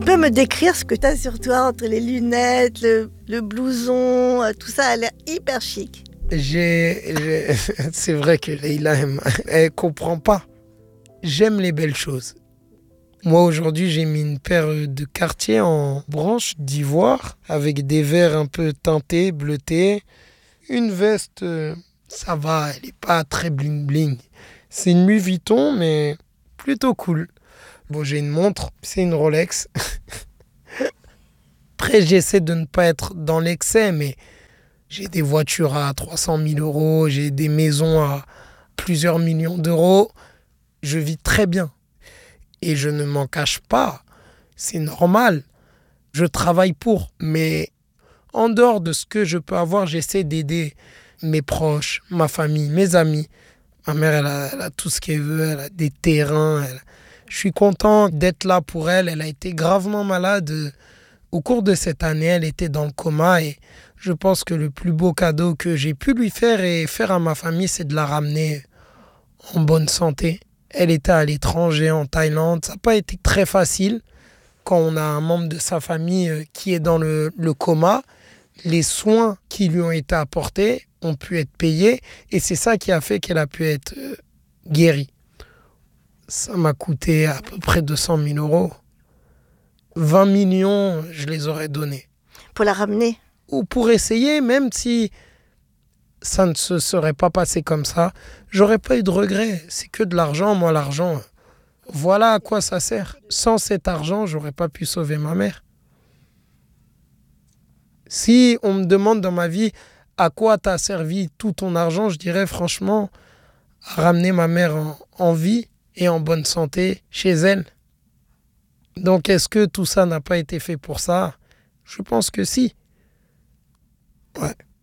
peux me décrire ce que tu as sur toi entre les lunettes, le blouson, tout ça a l'air hyper chic. C'est vrai que Leïla, elle comprend pas. J'aime les belles choses. Moi, aujourd'hui, j'ai mis une paire de quartiers en branche d'ivoire avec des verres un peu teintés, bleutés. Une veste, ça va, elle n'est pas très bling-bling. C'est une Louis Vuitton, mais plutôt cool. Bon, j'ai une montre, c'est une Rolex. Après, j'essaie de ne pas être dans l'excès, mais j'ai des voitures à 300 000 euros, j'ai des maisons à plusieurs millions d'euros. Je vis très bien. Et je ne m'en cache pas. C'est normal. Je travaille pour. Mais en dehors de ce que je peux avoir, j'essaie d'aider mes proches, ma famille, mes amis. Ma mère, elle a tout ce qu'elle veut. Elle a des terrains. Je suis content d'être là pour elle. Elle a été gravement malade. Au cours de cette année, elle était dans le coma. Et je pense que le plus beau cadeau que j'ai pu lui faire et faire à ma famille, c'est de la ramener en bonne santé. Elle était à l'étranger, en Thaïlande. Ça n'a pas été très facile quand on a un membre de sa famille qui est dans le coma. Les soins qui lui ont été apportés ont pu être payés et c'est ça qui a fait qu'elle a pu être guérie. Ça m'a coûté à peu près 200 000 euros. 20 millions, je les aurais donnés. Pour la ramener? Ou pour essayer, même si ça ne se serait pas passé comme ça, j'aurais pas eu de regrets. C'est que de l'argent. Moi, l'argent, voilà à quoi ça sert. Sans cet argent, j'aurais pas pu sauver ma mère. Si on me demande dans ma vie à quoi t'as servi tout ton argent, je dirais franchement à ramener ma mère en vie et en bonne santé chez elle. Donc est-ce que tout ça n'a pas été fait pour ça? Je pense que si. Ouais.